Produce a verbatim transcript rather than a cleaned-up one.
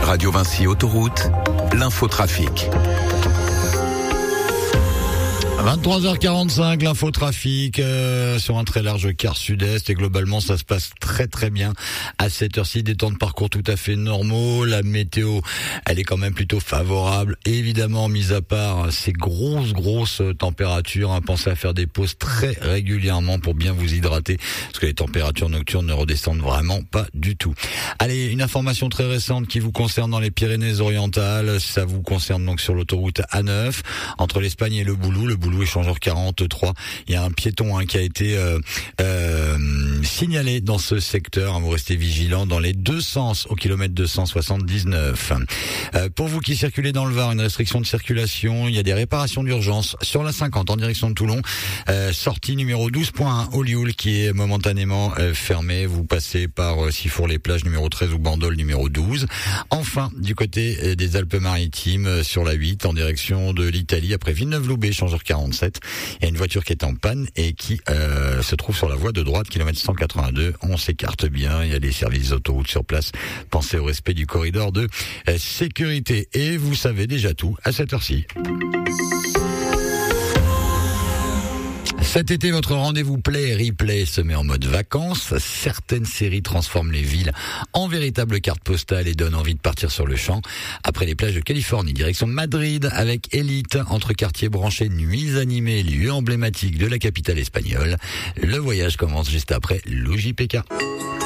Radio Vinci Autoroute, l'infotrafic. vingt-trois heures quarante-cinq, l'infotrafic euh, sur un très large quart sud-est, et globalement ça se passe très très bien à cette heure-ci, des temps de parcours tout à fait normaux. La météo, elle est quand même plutôt favorable, évidemment, mis à part ces grosses grosses températures, hein, pensez à faire des pauses très régulièrement pour bien vous hydrater, parce que les températures nocturnes ne redescendent vraiment pas du tout. Allez, une information très récente qui vous concerne dans les Pyrénées-Orientales, ça vous concerne donc sur l'autoroute A neuf, entre l'Espagne et le Boulou, le Boulou échangeur quarante-trois, il y a un piéton hein, qui a été euh, euh, signalé dans ce secteur, hein, vous restez vigilants dans les deux sens au kilomètre deux cent soixante-dix-neuf. Euh, pour vous qui circulez dans le Var, une restriction de circulation, il y a des réparations d'urgence sur la cinquante en direction de Toulon, euh, sortie numéro douze point un Olioul qui est momentanément euh, fermée, vous passez par euh, Sifour-les-Plages numéro treize ou Bandol numéro douze. Enfin, du côté euh, des Alpes-Maritimes, euh, sur la huit en direction de l'Italie, après Villeneuve-Loubet, échangeur quarante-sept, il y a une voiture qui est en panne et qui euh, se trouve sur la voie de droite, kilomètre cent quatre-vingt-deux. On s'écarte bien, il y a des services d'autoroute sur place. Pensez au respect du corridor de euh, sécurité. Et vous savez déjà tout à cette heure-ci. Cet été, votre rendez-vous Play Replay se met en mode vacances. Certaines séries transforment les villes en véritables cartes postales et donnent envie de partir sur le champ. Après les plages de Californie, direction Madrid avec Elite, entre quartiers branchés, nuits animées, lieux emblématiques de la capitale espagnole. Le voyage commence juste après l'O J P K.